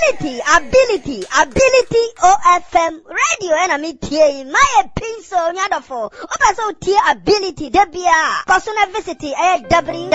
ability OFM radio and me tie my pencil nyadofo oba so tie ability debia personal visit